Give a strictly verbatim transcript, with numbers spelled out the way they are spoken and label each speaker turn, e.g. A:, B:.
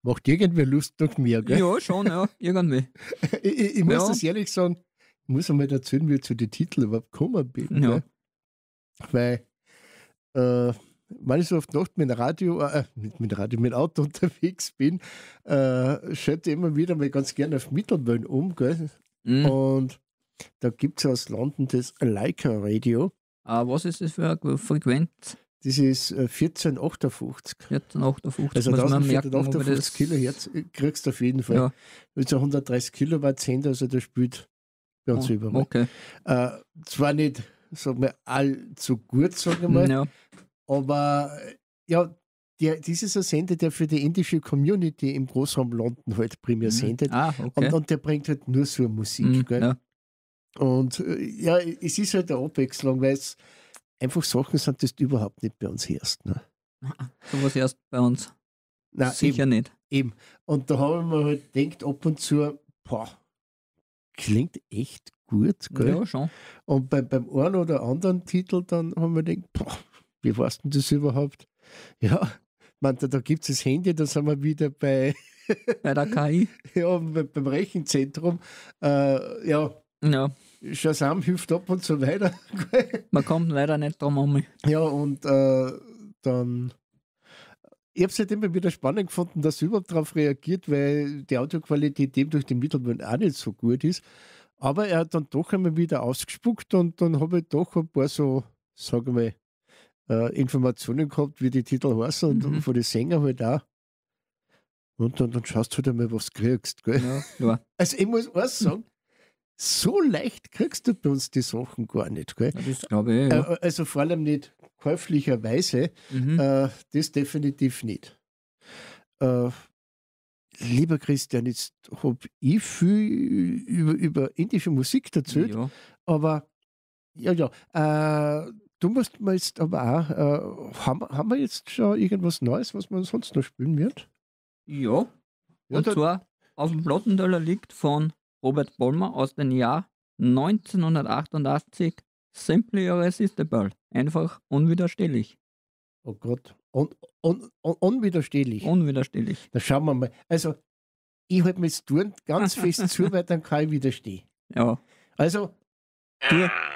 A: Macht irgendwer Lust noch mehr, gell?
B: Ja, schon, ja, irgendwie.
A: ich, ich, ich muss
B: Ja.
A: das ehrlich sagen, ich muss einmal erzählen, wie ich zu den Titeln überhaupt gekommen bin.
B: Ja.
A: Gell? Weil, äh, wenn ich so oft Nacht mit dem Radio, äh, mit, mit dem Radio, mit dem Auto unterwegs bin, äh, schalte ich immer wieder mal ganz gerne auf Mittelwellen um, gell?
B: Mhm.
A: Und da gibt es aus London das Leica Radio.
B: Ah, was ist das für eine Frequenz?
A: Das ist äh, vierzehn achtundfünfzig.
B: vierzehn achtundfünfzig.
A: Also
B: muss man merken, ob ich
A: eintausendvierhundertachtundfünfzig
B: das...
A: Kilohertz kriegst du auf jeden Fall.
B: Ja.
A: Mit so hundertdreißig Kilowatt Sender, also der spielt bei uns
B: Oh,
A: überall.
B: okay.
A: Äh, zwar nicht, sagen wir, allzu gut, sagen wir mal,
B: Ja.
A: aber äh, ja, der, das ist ein Sender, der für die indische Community im Großraum London halt primär
B: Mhm.
A: sendet.
B: Ah, okay.
A: Und, und der bringt halt nur so Musik.
B: Mhm,
A: Gell?
B: ja.
A: Und äh, ja, es ist halt eine Abwechslung, weil es einfach Sachen sind, die du überhaupt nicht bei uns hörst. Ne?
B: So was erst bei uns.
A: Nein,
B: Sicher
A: eben,
B: nicht.
A: eben. Und da habe ich mir halt gedacht, ab und zu, boah, klingt echt gut. Gell?
B: Ja, schon.
A: Und bei, beim einen oder anderen Titel dann haben wir gedacht, boah, wie war's denn das überhaupt? Ja, man, da, da gibt es das Handy, da sind wir wieder bei,
B: Bei der K I.
A: ja, bei, beim Rechenzentrum. Äh, ja,
B: Ja,
A: Shazam hilft ab und so weiter.
B: man kommt leider nicht drum um.
A: Ja, und äh, dann. Ich habe es halt immer wieder spannend gefunden, dass sie überhaupt darauf reagiert, weil die Audioqualität dem durch den Mittelwellen auch nicht so gut ist. Aber er hat dann doch einmal wieder ausgespuckt und dann habe ich doch ein paar so, sagen wir mal, äh, Informationen gehabt, wie die Titel heißen und
B: Mhm.
A: von den Sängern halt auch. Und dann, dann schaust du halt einmal, was du kriegst. Gell?
B: Ja, klar.
A: Also ich muss eins sagen, so leicht kriegst du bei uns die Sachen gar nicht. Gell?
B: Ja, das glaube ich, ja.
A: Äh, also vor allem nicht käuflicherweise,
B: Mhm.
A: äh, das definitiv nicht. Äh, lieber Christian, jetzt habe ich viel über, über indische Musik erzählt,
B: Ja.
A: aber ja, ja, äh, du musst mir jetzt aber auch, äh, haben, haben wir jetzt schon irgendwas Neues, was man sonst noch spielen wird?
B: Ja.
A: Ja,
B: Und
A: dann-
B: zwar auf dem Plattenteller liegt von Robert Palmer aus dem Jahr neunzehnhundertachtundachtzig Simply Irresistible. Einfach unwiderstehlich.
A: Oh Gott, un, un, un, unwiderstehlich.
B: Unwiderstehlich.
A: Da schauen wir mal. Also, ich halte mir jetzt Touren ganz fest zu, weil dann kann ich widerstehen.
B: Ja.
A: Also,
B: Du,